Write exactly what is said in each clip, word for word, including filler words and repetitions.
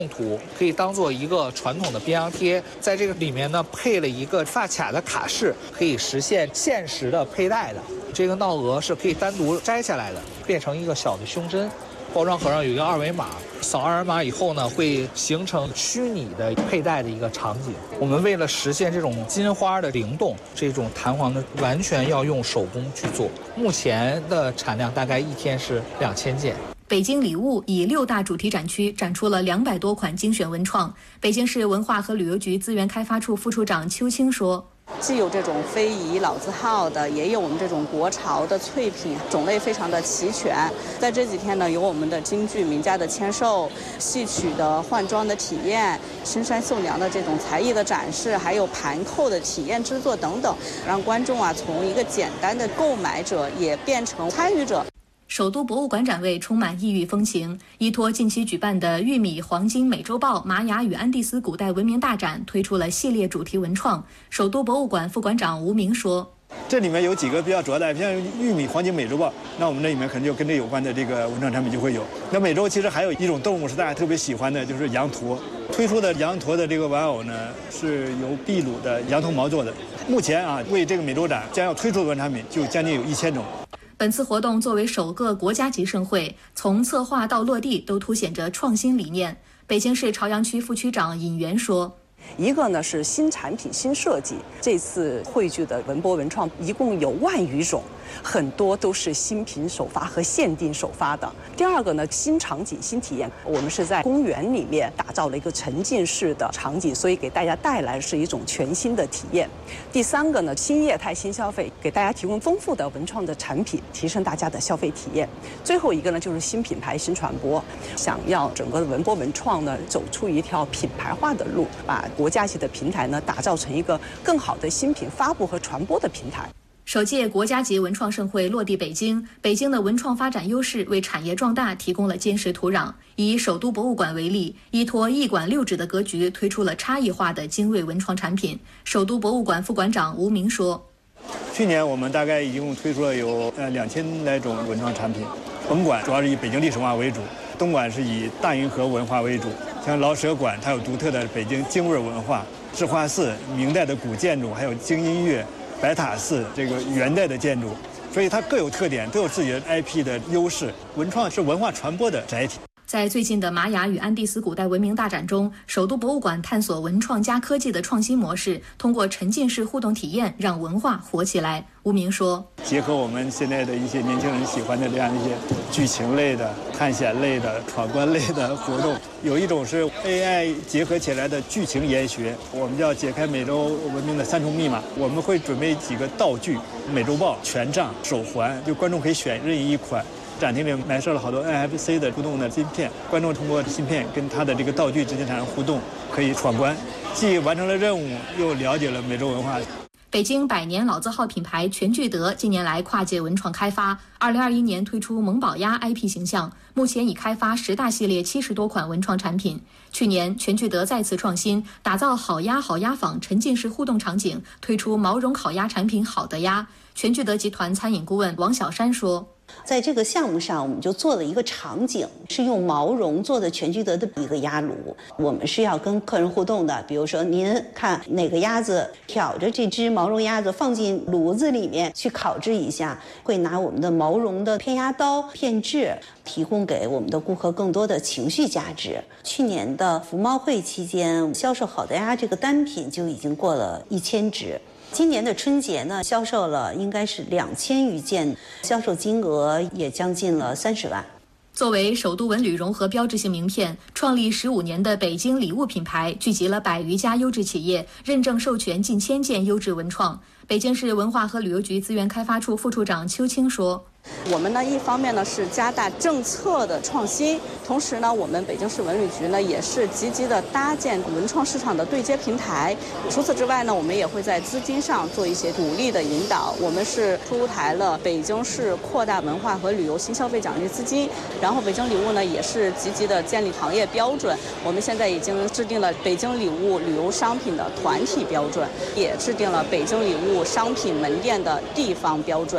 用途，可以当做一个传统的边洋贴，在这个里面呢配了一个发卡的卡饰，可以实现限时的佩戴的。这个闹额是可以单独摘下来的，变成一个小的胸针。包装盒上有一个二维码，扫二维码以后呢，会形成虚拟的佩戴的一个场景。我们为了实现这种金花的灵动，这种弹簧的完全要用手工去做。目前的产量大概一天是两千件。 北京礼物以六大主题展区展出了两百多款精选文创。北京市文化和旅游局资源开发处副处长邱青说， 既有这种非遗老字号的，也有我们这种国潮的脆品，种类非常的齐全。在这几天呢，有我们的京剧名家的签售、戏曲的换装的体验、深山绣娘的这种才艺的展示，还有盘扣的体验制作等等，让观众啊从一个简单的购买者也变成参与者。 首都博物馆展位充满异域风情，依托近期举办的玉米黄金美洲豹玛雅与安第斯古代文明大展，推出了系列主题文创。首都博物馆副馆长吴明说， 这里面有几个比较主要的，像玉米黄金美洲豹，那我们这里面可能就跟这有关的这个文创产品就会有。那美洲其实还有一种动物是大家特别喜欢的，就是羊驼。推出的羊驼的这个玩偶呢，是由秘鲁的羊驼毛做的。目前啊，为这个美洲展将要推出的文创产品就将近有一千种。 本次活动作为首个国家级盛会，从策划到落地都凸显着创新理念。北京市朝阳区副区长尹元说， 一个呢是新产品新设计，这次汇聚的文博文创一共有万余种，很多都是新品首发和限定首发的。第二个呢，新场景新体验，我们是在公园里面打造了一个沉浸式的场景，所以给大家带来是一种全新的体验。第三个呢，新业态新消费，给大家提供丰富的文创的产品，提升大家的消费体验。最后一个呢，就是新品牌新传播，想要整个的文博文创呢走出一条品牌化的路，把国家级的平台呢打造成一个更好的新品发布和传播的平台。 首届国家级文创盛会落地北京，北京的文创发展优势为产业壮大提供了坚实土壤。以首都博物馆为例，依托一馆六址的格局，推出了差异化的精锐文创产品。首都博物馆副馆长吴明说， 去年我们大概一共推出了有呃两千来种文创产品。本馆主要是以北京历史文化为主，东馆是以大运河文化为主。像老舍馆，它有独特的北京京味文化；智化寺明代的古建筑，还有京音乐；白塔寺这个元代的建筑，所以它各有特点，都有自己的 I P 的优势。文创是文化传播的载体。 在最近的玛雅与安第斯古代文明大展中，首都博物馆探索文创加科技的创新模式，通过沉浸式互动体验让文化活起来。吴明说， 结合我们现在的一些年轻人喜欢的这样一些剧情类的、探险类的、闯关类的活动，有一种是 A I 结合起来的剧情研学，我们叫解开美洲文明的三重密码。我们会准备几个道具，美洲豹、权杖、手环，就观众可以选任意一款。展厅里埋设了好多 N F C 的互动的芯片，观众通过芯片跟它的这个道具之间产生互动，可以闯关，既完成了任务，又了解了美洲文化。 北京百年老字号品牌全聚德近年来跨界文创开发，二零二一年推出萌宝鸭 I P 形象，目前已开发十大系列七十多款文创产品。去年全聚德再次创新，打造好鸭好鸭坊沉浸式互动场景，推出毛绒烤鸭产品好的鸭。全聚德集团餐饮顾问王小山说， 在这个项目上，我们就做了一个场景，是用毛绒做的全聚德的一个鸭炉。我们是要跟客人互动的，比如说您看哪个鸭子挑着这只毛绒鸭子放进炉子里面去烤制一下，会拿我们的毛绒的片鸭刀片制，提供给我们的顾客更多的情绪价值。去年的福猫会期间，销售好的鸭这个单品就已经过了一千只。今年的春节呢，销售了应该是两千余件，销售金额也将近了三十万。 作为首都文旅融合标志性名片，创立十五年的北京礼物品牌，聚集了百余家优质企业，认证授权近千件优质文创。北京市文化和旅游局资源开发处副处长邱青说， 我们呢，一方面呢是加大政策的创新，同时呢，我们北京市文旅局呢也是积极的搭建文创市场的对接平台。除此之外呢，我们也会在资金上做一些鼓励的引导。我们是出台了北京市扩大文化和旅游新消费奖励资金，然后北京礼物呢也是积极的建立行业标准。我们现在已经制定了北京礼物旅游商品的团体标准，也制定了北京礼物商品门店的地方标准。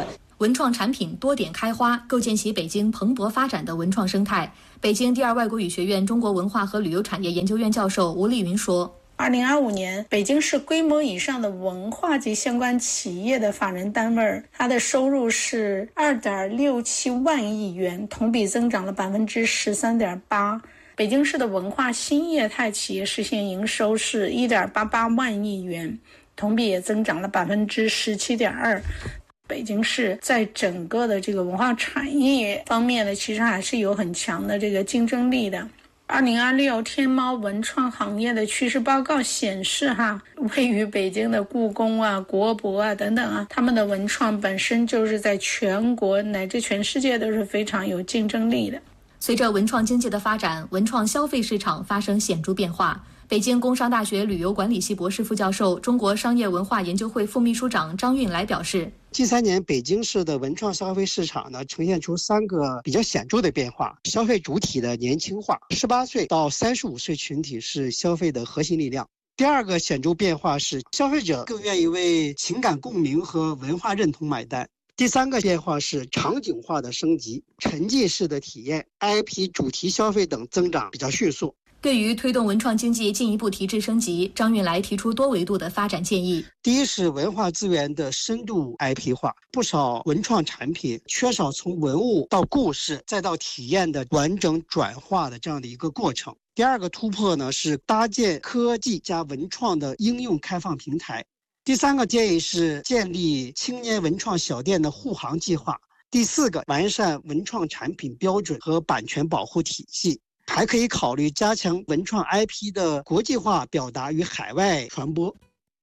文创产品多点开花，构建起北京蓬勃发展的文创生态。北京第二外国语学院中国文化和旅游产业研究院教授吴丽云说， 二零二五年，北京市规模以上的文化及相关企业的法人单位，它的收入是二点六七万亿元，同比增长了百分之十三点八。北京市的文化新业态企业实现营收是一点八八万亿元，同比也增长了百分之十七点二。北京市在整个的这个文化产业方面呢，其实还是有很强的这个竞争力的。二零二六天猫文创行业的趋势报告显示，哈，位于北京的故宫啊、国博啊等等啊，他们的文创本身就是在全国乃至全世界都是非常有竞争力的。 随着文创经济的发展，文创消费市场发生显著变化。北京工商大学旅游管理系博士副教授、中国商业文化研究会副秘书长张运来表示， 近三年北京市的文创消费市场呢，呈现出三个比较显著的变化。消费主体的年轻化，十八岁到三十五岁群体是消费的核心力量。第二个显著变化是消费者更愿意为情感共鸣和文化认同买单。第三个变化是场景化的升级，沉浸式的体验、I P 主题消费等增长比较迅速。 对于推动文创经济进一步提质升级，张运来提出多维度的发展建议。 第一是文化资源的深度 I P 化，不少文创产品缺少从文物到故事再到体验的完整转化的这样的一个过程。第二个突破呢是搭建科技加文创的应用开放平台。第三个建议是建立青年文创小店的护航计划。第四个，完善文创产品标准和版权保护体系。还可以考虑加强文创 I P 的国际化表达与海外传播。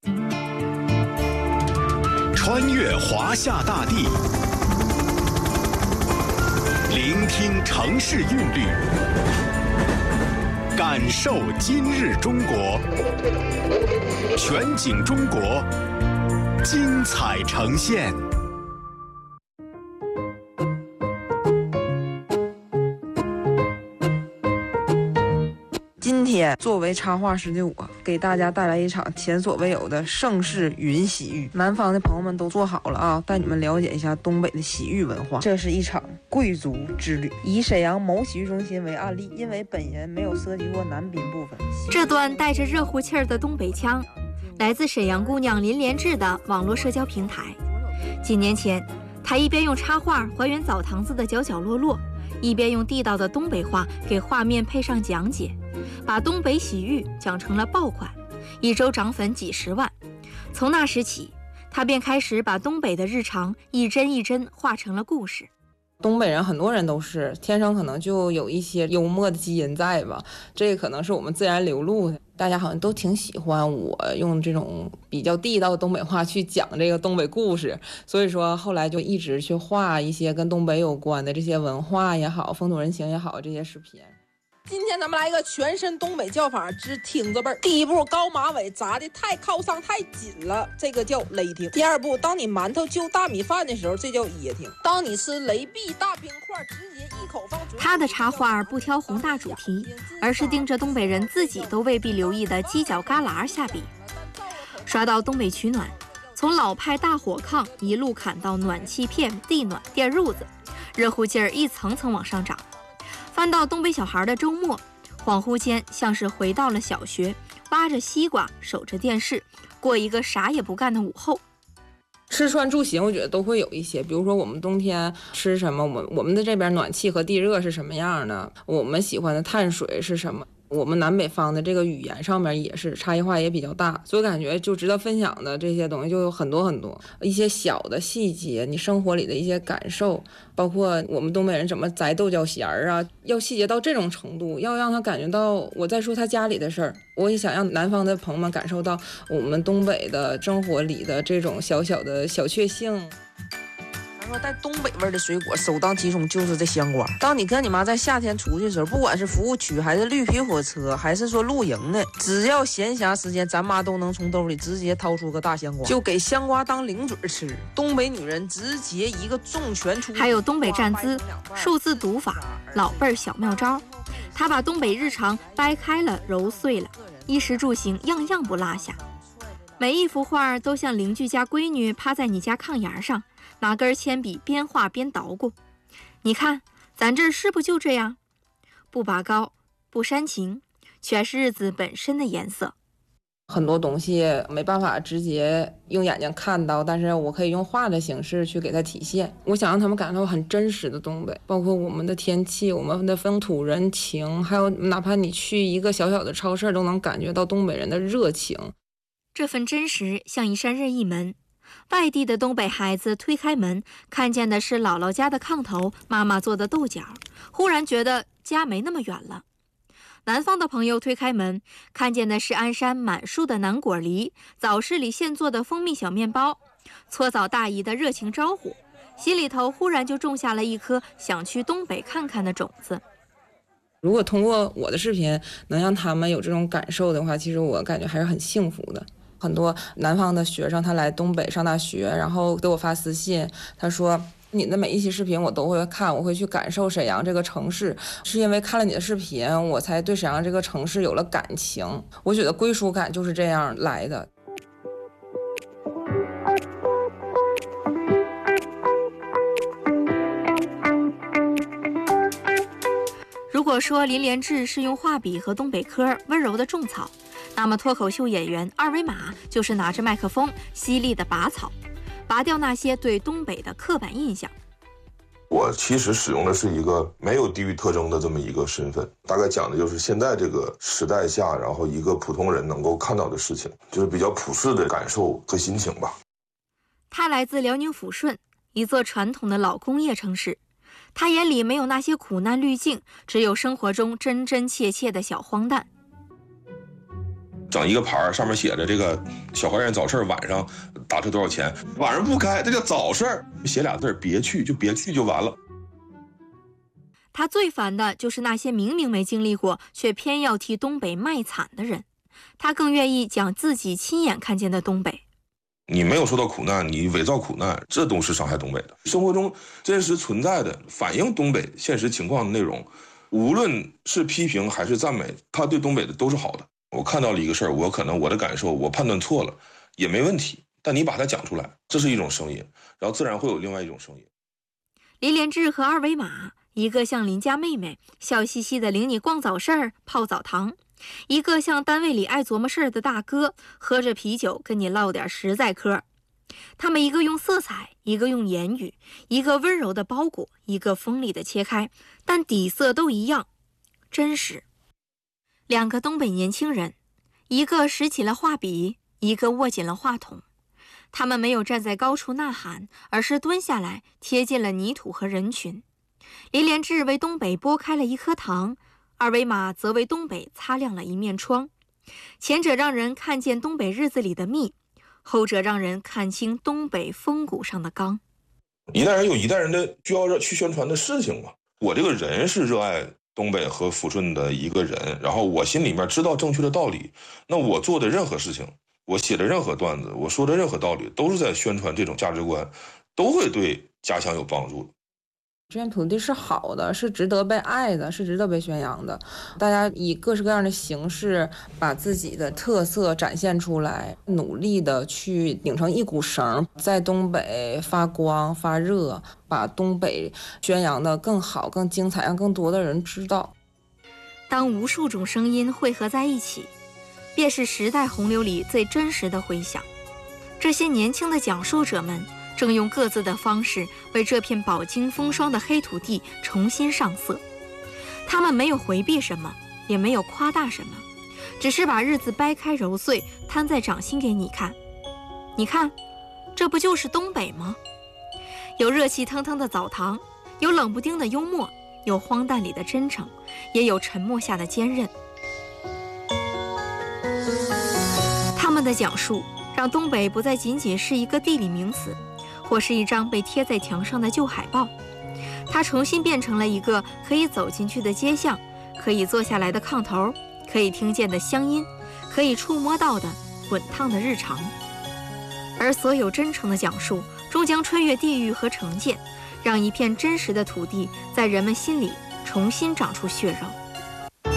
穿越华夏大地，聆听城市韵律，感受今日中国，全景中国，精彩呈现。 今天作为插画师的我，给大家带来一场前所未有的盛世云洗浴。南方的朋友们都坐好了啊，带你们了解一下东北的洗浴文化。这是一场贵族之旅，以沈阳某洗浴中心为案例，因为本人没有涉及过男宾部分。 这段带着热乎气儿的东北腔，来自沈阳姑娘林连志的网络社交平台。几年前，她一边用插画还原澡堂子的角角落落，一边用地道的东北话给画面配上讲解，把东北洗浴讲成了爆款，一周涨粉几十万。从那时起，他便开始把东北的日常一帧一帧画成了故事。 东北人很多人都是天生可能就有一些幽默的基因在吧，这个可能是我们自然流露的。大家好像都挺喜欢我用这种比较地道的东北话去讲这个东北故事，所以说后来就一直去画一些跟东北有关的这些文化也好，风土人情也好，这些视频。 今天咱们来一个全身东北叫法之听字辈儿。第一步，高马尾扎的太靠上太紧了，这个叫勒听。第二步，当你馒头就大米饭的时候，这叫噎听。当你吃雷碧大冰块，直接一口放嘴。 他的插画不挑宏大主题，而是盯着东北人自己都未必留意的犄角旮旯下笔。刷到东北取暖，从老派大火炕一路砍到暖气片、地暖、电褥子，热乎劲儿一层层往上涨。翻到东北小孩的周末，恍惚间像是回到了小学，挖着西瓜，守着电视，过一个啥也不干的午后。 吃穿住行我觉得都会有一些，比如说我们冬天吃什么，我我们的这边暖气和地热是什么样的，我们喜欢的碳水是什么，我们南北方的这个语言上面也是差异化也比较大，所以感觉就值得分享的这些东西就有很多很多，一些小的细节，你生活里的一些感受，包括我们东北人怎么摘豆角弦儿啊，要细节到这种程度，要让他感觉到我在说他家里的事儿。我也想让南方的朋友们感受到我们东北的生活里的这种小小的小确幸。说带东北味的水果首当其冲就是这香瓜。当你跟你妈在夏天出去的时候，不管是服务区还是绿皮火车还是说露营的，只要闲暇时间，咱妈都能从兜里直接掏出个大香瓜，就给香瓜当零嘴吃。东北女人直接一个重拳出。 还有东北站姿、数字读法、老辈儿小妙招，她把东北日常掰开了揉碎了，衣食住行样样不落下。每一幅画都像邻居家闺女趴在你家炕沿上， 拿根铅笔边画边捣鼓。你看，咱这是不就这样？不拔高，不煽情，全是日子本身的颜色。 很多东西没办法直接用眼睛看到，但是我可以用画的形式去给它体现。我想让他们感受很真实的东北，包括我们的天气、我们的风土人情，还有哪怕你去一个小小的超市，都能感觉到东北人的热情。 这份真实像一扇任意门，外地的东北孩子推开门，看见的是姥姥家的炕头，妈妈做的豆角，忽然觉得家没那么远了。南方的朋友推开门，看见的是鞍山满树的南果梨，早市里现做的蜂蜜小面包，搓澡大姨的热情招呼，心里头忽然就种下了一颗想去东北看看的种子。 如果通过我的视频能让他们有这种感受的话，其实我感觉还是很幸福的。很多南方的学生他来东北上大学，然后给我发私信，他说你的每一期视频我都会看，我会去感受沈阳这个城市，是因为看了你的视频，我才对沈阳这个城市有了感情。我觉得归属感就是这样来的。 如果说林连志是用画笔和东北嗑温柔的种草，那么脱口秀演员二维码就是拿着麦克风犀利的拔草，拔掉那些对东北的刻板印象。 我其实使用的是一个没有地域特征的这么一个身份，大概讲的就是现在这个时代下，然后一个普通人能够看到的事情，就是比较朴实的感受和心情吧。 他来自辽宁抚顺，一座传统的老工业城市，他眼里没有那些苦难滤镜，只有生活中真真切切的小荒诞。 整一个牌上面写着这个小花园早市晚上打车多少钱，晚上不开，这叫早市，写俩字别去，就别去就完了。 他最烦的就是那些明明没经历过却偏要替东北卖惨的人，他更愿意讲自己亲眼看见的东北。 你没有受到苦难，你伪造苦难，这都是伤害东北的。生活中真实存在的反映东北现实情况的内容，无论是批评还是赞美，他对东北的都是好的。我看到了一个事儿，我可能我的感受我判断错了也没问题，但你把它讲出来，这是一种声音，然后自然会有另外一种声音。 林连志和二维码，一个像邻家妹妹笑嘻嘻的领你逛早市儿泡澡堂，一个像单位里爱琢磨事儿的大哥，喝着啤酒跟你唠点实在嗑。他们一个用色彩，一个用言语，一个温柔的包裹，一个锋利的切开，但底色都一样，真实。两个东北年轻人，一个拾起了画笔，一个握紧了话筒。他们没有站在高处呐喊，而是蹲下来，贴近了泥土和人群。林连志为东北剥开了一颗糖，二维码则为东北擦亮了一面窗。前者让人看见东北日子里的蜜，后者让人看清东北风骨上的刚。 一代人有一代人的需要去宣传的事情嘛。我这个人是热爱东北和抚顺的一个人，然后我心里面知道正确的道理，那我做的任何事情，我写的任何段子，我说的任何道理，都是在宣传这种价值观，都会对家乡有帮助的。 这片土地是好的，是值得被爱的，是值得被宣扬的。大家以各式各样的形式把自己的特色展现出来，努力的去拧成一股绳，在东北发光发热，把东北宣扬的更好更精彩，让更多的人知道。 当无数种声音汇合在一起，便是时代洪流里最真实的回响。这些年轻的讲述者们正用各自的方式为这片饱经风霜的黑土地重新上色。他们没有回避什么，也没有夸大什么，只是把日子掰开揉碎，摊在掌心给你看。你看，这不就是东北吗？有热气腾腾的澡堂，有冷不丁的幽默，有荒诞里的真诚，也有沉默下的坚韧。他们的讲述让东北不再仅仅是一个地理名词，或是一张被贴在墙上的旧海报，它重新变成了一个可以走进去的街巷，可以坐下来的炕头，可以听见的乡音，可以触摸到的滚烫的日常。而所有真诚的讲述终将穿越地域和成见，让一片真实的土地在人们心里重新长出血肉。